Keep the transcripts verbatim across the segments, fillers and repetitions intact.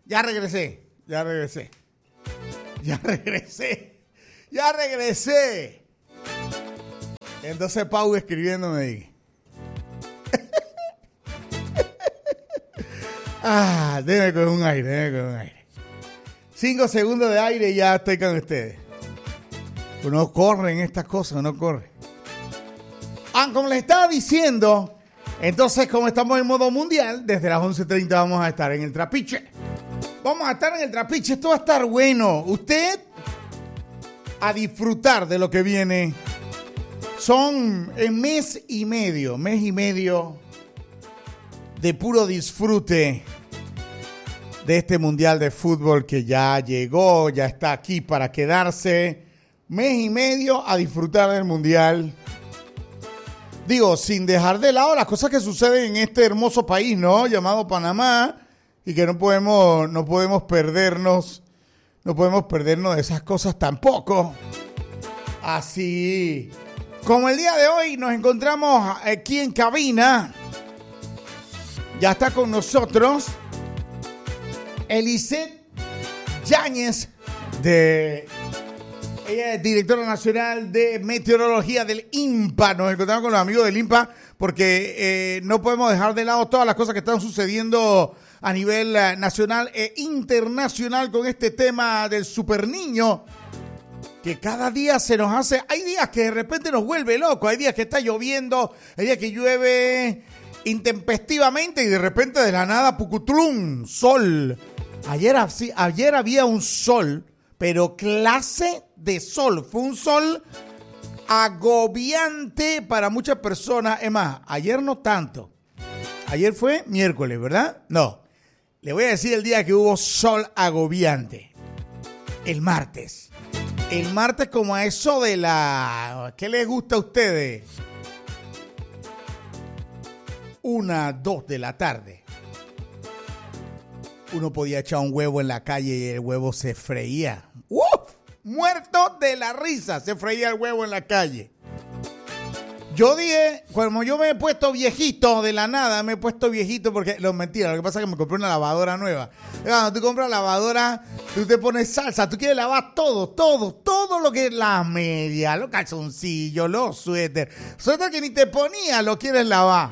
Ya regresé, ya regresé. Ya regresé. Ya regresé. Entonces Pau escribiéndome ahí. Ah, déjame con un aire, déjame con un aire. Cinco segundos de aire y ya estoy con ustedes. Uno corre en estas cosas, uno corre. Ah, como les estaba diciendo, entonces como estamos en modo mundial, desde las once treinta vamos a estar en el trapiche. Vamos a estar en el trapiche, esto va a estar bueno. Usted a disfrutar de lo que viene. Son en mes y medio, mes y medio de puro disfrute de este mundial de fútbol que ya llegó, ya está aquí para quedarse. Mes y medio a disfrutar del mundial. Digo, sin dejar de lado las cosas que suceden en este hermoso país, ¿no? Llamado Panamá, y que no podemos, no podemos perdernos, no podemos perdernos de esas cosas tampoco. Así como el día de hoy nos encontramos aquí en cabina, ya está con nosotros Eliseth Yáñez, de, ella es directora nacional de meteorología del INPA. Nos encontramos con los amigos del INPA porque eh, no podemos dejar de lado todas las cosas que están sucediendo a nivel eh, nacional e internacional con este tema del superniño, que cada día se nos hace, hay días que de repente nos vuelve loco, hay días que está lloviendo, hay días que llueve intempestivamente y de repente de la nada, pucutlum, sol. Ayer, ayer había un sol, pero clase de sol, fue un sol agobiante para muchas personas. Es más, ayer no tanto, ayer fue miércoles, ¿verdad? No, le voy a decir el día que hubo sol agobiante, el martes. El martes como a eso de la... ¿Qué les gusta a ustedes? Una, dos de la tarde. Uno podía echar un huevo en la calle y el huevo se freía. ¡Uf! Muerto de la risa, se freía el huevo en la calle. Yo dije, como yo me he puesto viejito de la nada, me he puesto viejito porque, no, mentira, lo que pasa es que me compré una lavadora nueva. Cuando tú compras lavadora, tú te pones salsa, tú quieres lavar todo, todo, todo lo que es la media, los calzoncillos, los suéter. Suéter que ni te ponía, lo quieres lavar.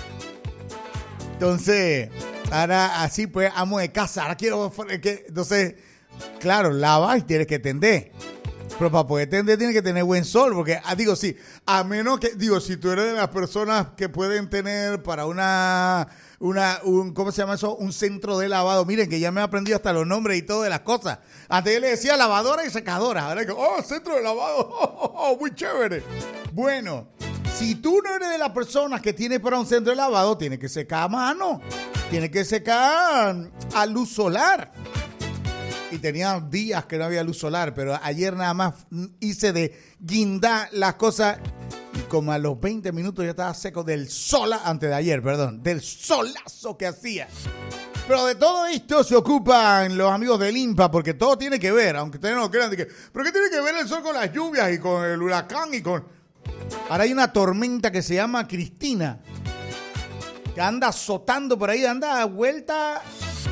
Entonces, ahora así pues, amo de casa, ahora quiero que, entonces, claro, lava y tienes que tender. Pero para poder tender tiene que tener buen sol, porque, ah, digo, sí, a menos que, digo, si tú eres de las personas que pueden tener para una, una, un, ¿cómo se llama eso? Un centro de lavado. Miren, que ya me he aprendido hasta los nombres y todo de las cosas. Antes yo le decía lavadora y secadora. Ahora digo, oh, centro de lavado, oh, oh, oh, muy chévere. Bueno, si tú no eres de las personas que tiene para un centro de lavado, tiene que secar a mano, tiene que secar a luz solar. Y tenía días que no había luz solar, pero ayer nada más hice de guindar las cosas y como a los veinte minutos ya estaba seco del sol, antes de ayer, perdón, del solazo que hacía. Pero de todo esto se ocupan los amigos del INPA, porque todo tiene que ver, aunque ustedes no lo crean, de que, pero ¿qué tiene que ver el sol con las lluvias y con el huracán y con... Ahora hay una tormenta que se llama Cristina, que anda azotando por ahí, anda a vuelta...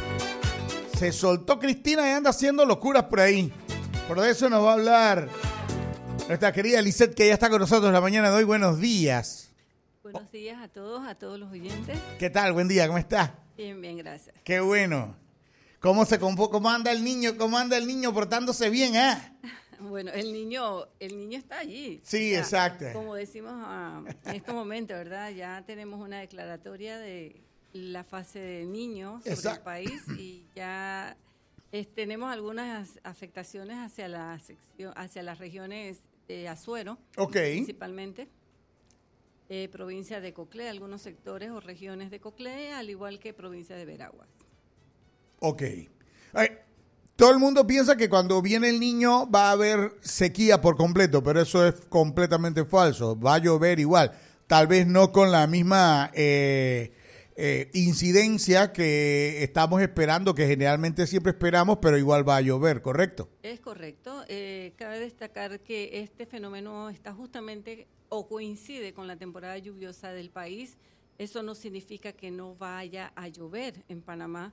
Se soltó Cristina y anda haciendo locuras por ahí. Por eso nos va a hablar nuestra querida Eliseth, que ya está con nosotros la mañana de hoy. Buenos días. Buenos días a todos, a todos los oyentes. ¿Qué tal? Buen día, ¿cómo está? Bien, bien, gracias. Qué bueno. ¿Cómo se cómo anda el niño? ¿Cómo anda el niño portándose bien, eh? Bueno, el niño, el niño está allí. Sí, ya, exacto. Como decimos uh, en este momento, ¿verdad? Ya tenemos una declaratoria de la fase de niños sobre Exacto. el país y ya es, tenemos algunas afectaciones hacia la sección, hacia las regiones de Azuero, okay. principalmente, eh, provincia de Coclé, algunos sectores o regiones de Coclé, al igual que provincia de Veraguas. Ok. Ay, todo el mundo piensa que cuando viene el niño va a haber sequía por completo, pero eso es completamente falso. Va a llover igual, tal vez no con la misma... Eh, Eh, incidencia que estamos esperando, que generalmente siempre esperamos, pero igual va a llover, ¿correcto? Es correcto. Eh, cabe destacar que este fenómeno está justamente o coincide con la temporada lluviosa del país. Eso no significa que no vaya a llover en Panamá.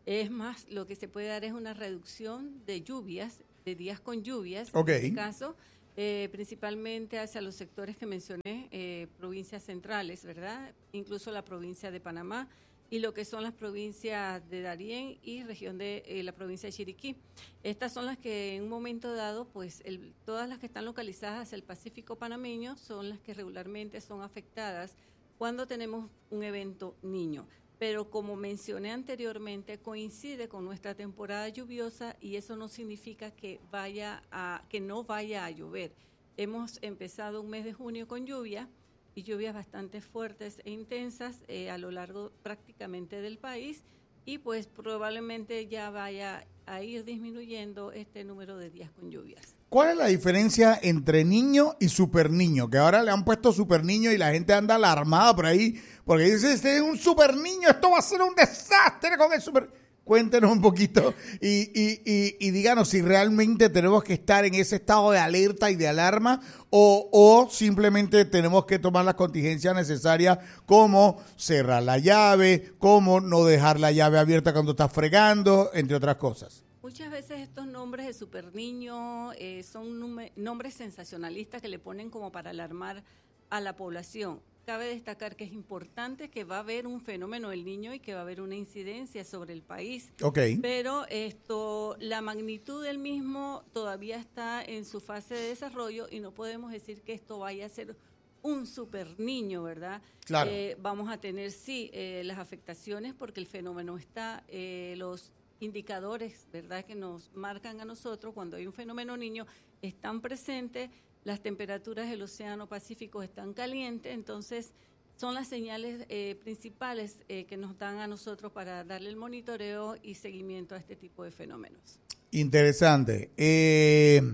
Es más, lo que se puede dar es una reducción de lluvias, de días con lluvias, okay. en este caso, eh, principalmente hacia los sectores que mencioné, eh, provincias centrales, ¿verdad? Incluso la provincia de Panamá y lo que son las provincias de Darién y región de eh, la provincia de Chiriquí. Estas son las que en un momento dado, pues el, todas las que están localizadas hacia el Pacífico panameño son las que regularmente son afectadas cuando tenemos un evento niño. Pero como mencioné anteriormente, coincide con nuestra temporada lluviosa y eso no significa que vaya a que no vaya a llover. Hemos empezado un mes de junio con lluvia y lluvias bastante fuertes e intensas eh, a lo largo prácticamente del país y pues probablemente ya vaya a ir disminuyendo este número de días con lluvias. ¿Cuál es la diferencia entre niño y super niño? Que ahora le han puesto super niño y la gente anda alarmada por ahí porque dice, este es un super niño, esto va a ser un desastre con el super... Cuéntenos un poquito y, y, y, y díganos si realmente tenemos que estar en ese estado de alerta y de alarma o, o simplemente tenemos que tomar las contingencias necesarias como cerrar la llave, como no dejar la llave abierta cuando estás fregando, entre otras cosas. Muchas veces estos nombres de super niño eh, son nume- nombres sensacionalistas que le ponen como para alarmar a la población. Cabe destacar que es importante que va a haber un fenómeno del niño y que va a haber una incidencia sobre el país. Okay. Pero esto, la magnitud del mismo todavía está en su fase de desarrollo y no podemos decir que esto vaya a ser un super niño, ¿verdad? Claro. Eh, vamos a tener, sí, eh, las afectaciones porque el fenómeno está, eh, los indicadores, ¿verdad?, que nos marcan a nosotros cuando hay un fenómeno niño están presentes. Las temperaturas del Océano Pacífico están calientes, entonces son las señales eh, principales eh, que nos dan a nosotros para darle el monitoreo y seguimiento a este tipo de fenómenos. Interesante. Eh,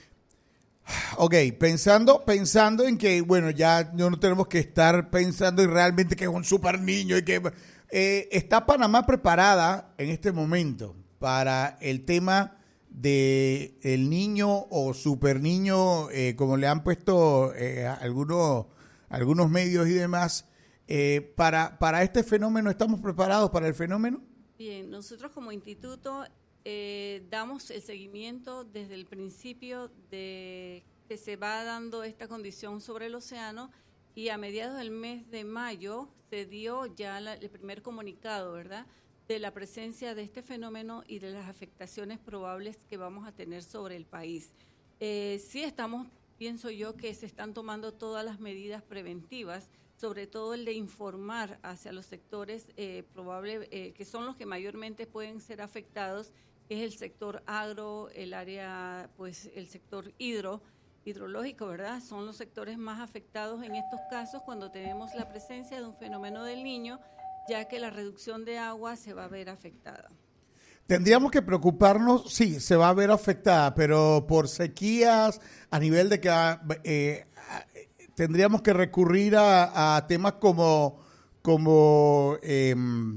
ok, pensando, pensando en que, bueno, ya no tenemos que estar pensando en realmente que es un super niño y que eh, está Panamá preparada en este momento para el tema de el niño o super niño, eh, como le han puesto eh, algunos, algunos medios y demás, eh, para, para este fenómeno, ¿estamos preparados para el fenómeno? Bien, nosotros como instituto eh, damos el seguimiento desde el principio de que se va dando esta condición sobre el océano y a mediados del mes de mayo se dio ya la, el primer comunicado, ¿verdad?, de la presencia de este fenómeno y de las afectaciones probables que vamos a tener sobre el país. Eh, sí estamos, pienso yo, que se están tomando todas las medidas preventivas, sobre todo el de informar hacia los sectores eh, probables, eh, que son los que mayormente pueden ser afectados, que es el sector agro, el área, pues el sector hidro, hidrológico, ¿verdad? Son los sectores más afectados en estos casos cuando tenemos la presencia de un fenómeno del niño, ya que la reducción de agua se va a ver afectada. Tendríamos que preocuparnos, sí, se va a ver afectada, pero por sequías, a nivel de que eh, tendríamos que recurrir a, a temas como, como eh,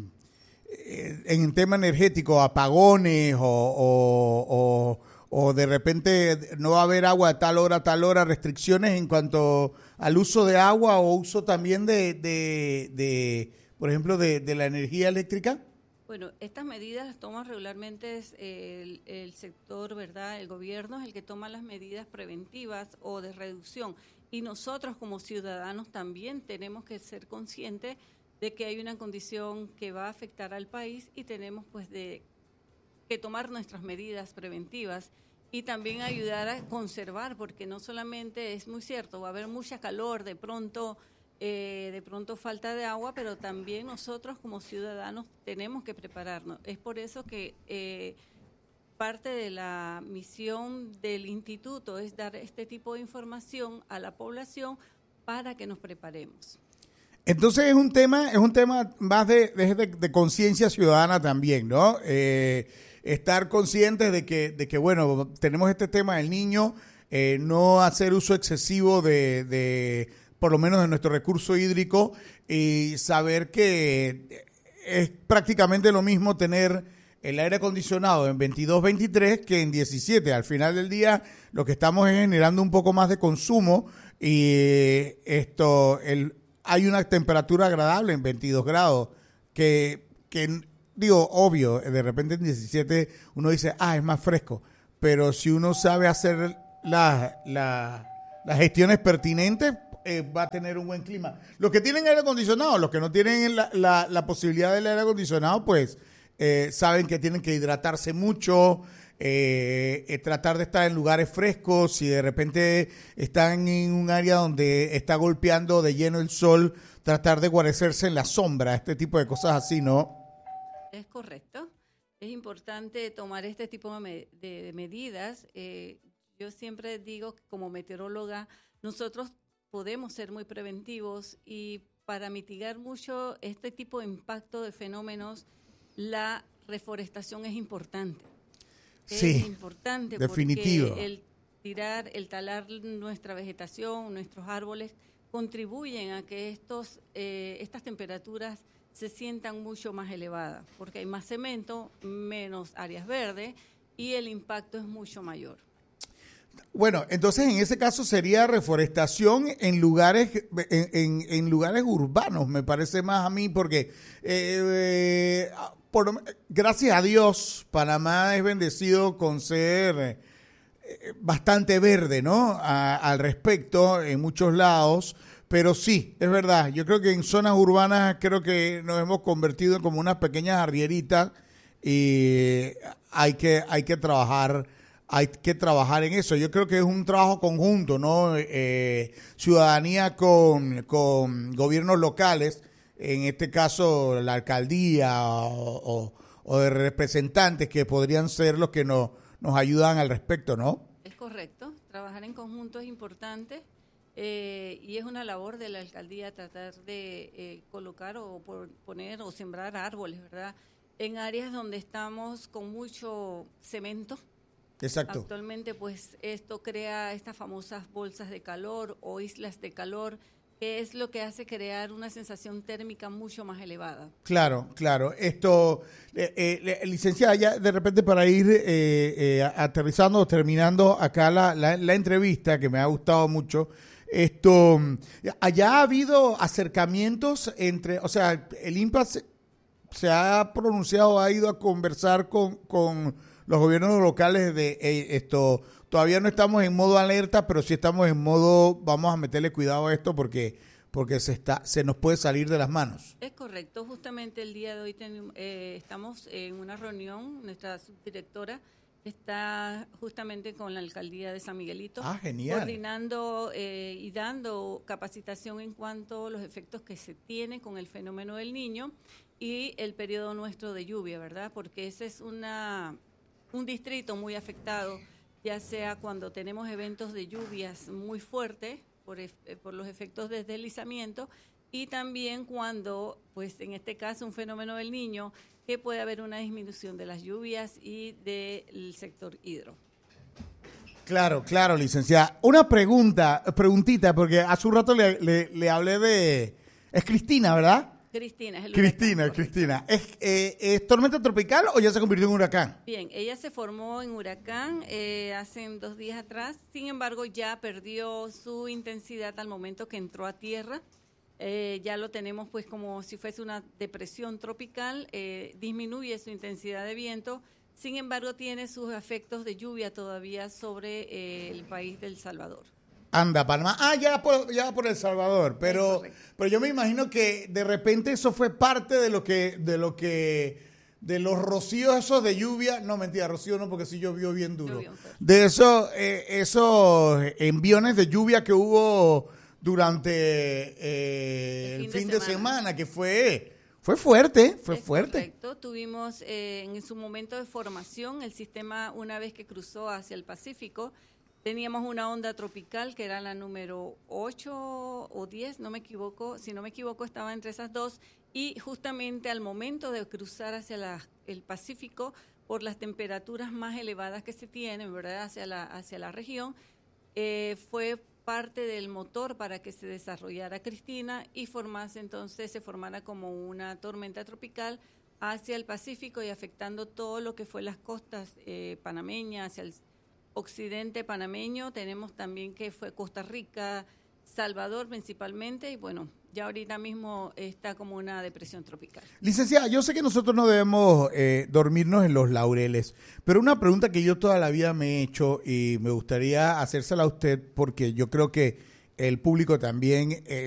en el tema energético, apagones o, o, o, o de repente no va a haber agua a tal hora, a tal hora, restricciones en cuanto al uso de agua o uso también de... de, de por ejemplo, de, de la energía eléctrica? Bueno, estas medidas las toma regularmente el, el sector, ¿verdad? El gobierno es el que toma las medidas preventivas o de reducción. Y nosotros como ciudadanos también tenemos que ser conscientes de que hay una condición que va a afectar al país y tenemos pues de que tomar nuestras medidas preventivas y también ayudar a conservar, porque no solamente es muy cierto, va a haber mucha calor, de pronto... Eh, de pronto falta de agua, pero también nosotros como ciudadanos tenemos que prepararnos. Es por eso que eh, parte de la misión del instituto es dar este tipo de información a la población para que nos preparemos. Entonces es un tema, es un tema más de, de, de conciencia ciudadana también, ¿no? Eh, estar conscientes de que, de que, bueno, tenemos este tema del niño, eh, no hacer uso excesivo de... de por lo menos de nuestro recurso hídrico, y saber que es prácticamente lo mismo tener el aire acondicionado en veintidós, veintitrés que en diecisiete. Al final del día lo que estamos es generando un poco más de consumo y esto el, hay una temperatura agradable en veintidós grados que, que digo, obvio, de repente en diecisiete uno dice, ah, es más fresco, pero si uno sabe hacer la, la, las gestiones pertinentes, eh, va a tener un buen clima. Los que tienen aire acondicionado, los que no tienen la, la, la posibilidad del aire acondicionado, pues eh, saben que tienen que hidratarse mucho, eh, eh, tratar de estar en lugares frescos. Si de repente están en un área donde está golpeando de lleno el sol, tratar de guarecerse en la sombra, este tipo de cosas así, ¿no? Es correcto. Es importante tomar este tipo de, me- de medidas. Eh, yo siempre digo que como meteoróloga, nosotros podemos ser muy preventivos y para mitigar mucho este tipo de impacto de fenómenos, la reforestación es importante. Sí, Es importante definitivo. porque el tirar, el talar nuestra vegetación, nuestros árboles, contribuyen a que estos, eh, estas temperaturas se sientan mucho más elevadas, porque hay más cemento, menos áreas verdes y el impacto es mucho mayor. Bueno, entonces en ese caso sería reforestación en lugares en, en, en lugares urbanos, me parece más a mí, porque eh, por, gracias a Dios Panamá es bendecido con ser eh, bastante verde, ¿no? A, al respecto en muchos lados, pero sí, es verdad, yo creo que en zonas urbanas creo que nos hemos convertido en como unas pequeñas arrieritas y hay que, hay que trabajar hay que trabajar en eso. Yo creo que es un trabajo conjunto, ¿no? Eh, ciudadanía con, con gobiernos locales, en este caso la alcaldía o, o, o de representantes que podrían ser los que nos, nos ayudan al respecto, ¿no? Es correcto, trabajar en conjunto es importante eh, y es una labor de la alcaldía tratar de eh, colocar o por poner o sembrar árboles, ¿verdad? En áreas donde estamos con mucho cemento. Exacto. Actualmente, pues, esto crea estas famosas bolsas de calor o islas de calor, que es lo que hace crear una sensación térmica mucho más elevada. Claro, claro. Esto, eh, eh, licenciada, ya de repente para ir eh, eh, aterrizando, terminando acá la, la, la entrevista, que me ha gustado mucho, esto, allá ha habido acercamientos entre, o sea, el INPA se, se ha pronunciado, ha ido a conversar con... con los gobiernos locales de eh, esto, todavía no estamos en modo alerta, pero sí estamos en modo, vamos a meterle cuidado a esto porque porque se está se nos puede salir de las manos. Es correcto, justamente el día de hoy ten, eh, estamos en una reunión, nuestra subdirectora está justamente con la alcaldía de San Miguelito, ah, genial. coordinando eh, y dando capacitación en cuanto a los efectos que se tiene con el fenómeno del Niño y el periodo nuestro de lluvia, ¿verdad? Porque ese es una un distrito muy afectado, ya sea cuando tenemos eventos de lluvias muy fuertes por, por los efectos de deslizamiento y también cuando, pues en este caso, un fenómeno del Niño, que puede haber una disminución de las lluvias y del sector hidro. Claro, claro, licenciada. Una pregunta, preguntita, porque hace un rato le, le, le hablé de... Es Cristina, ¿verdad? Cristina, es el Cristina, huracán, Cristina. ¿Es, eh, ¿Es tormenta tropical o ya se convirtió en huracán? Bien, ella se formó en huracán eh, hace dos días atrás, sin embargo ya perdió su intensidad al momento que entró a tierra. Eh, ya lo tenemos pues como si fuese una depresión tropical, eh, disminuye su intensidad de viento, sin embargo tiene sus efectos de lluvia todavía sobre eh, el país del Salvador. Anda, Panamá. Ah, ya por, ya por El Salvador. Pero, pero yo me imagino que de repente eso fue parte de lo que, de lo que, de los rocíos esos de lluvia. No, mentira, rocío no, porque sí llovió bien duro. Llovió, de esos, eh, esos enviones de lluvia que hubo durante eh, el fin, el fin de, semana. de semana, que fue, fue fuerte, fue es fuerte. Correcto, tuvimos eh, en su momento de formación el sistema una vez que cruzó hacia el Pacífico. Teníamos una onda tropical que era la número ocho o diez, no me equivoco, si no me equivoco estaba entre esas dos y justamente al momento de cruzar hacia la, el Pacífico por las temperaturas más elevadas que se tienen, ¿verdad? Hacia la, hacia la región, eh, fue parte del motor para que se desarrollara Cristina y formase entonces, se formara como una tormenta tropical hacia el Pacífico y afectando todo lo que fue las costas eh, panameñas, hacia el occidente panameño, tenemos también que fue Costa Rica, Salvador principalmente, y bueno, ya ahorita mismo está como una depresión tropical. Licenciada, yo sé que nosotros no debemos eh, dormirnos en los laureles, pero una pregunta que yo toda la vida me he hecho y me gustaría hacérsela a usted porque yo creo que el público también... Eh,